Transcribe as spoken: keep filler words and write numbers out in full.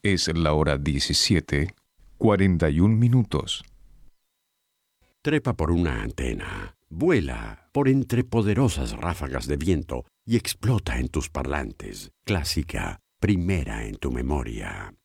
Es la hora diecisiete, cuarenta y un minutos. Trepa por una antena, vuela por entre poderosas ráfagas de viento y explota en tus parlantes. Clásica, primera en tu memoria.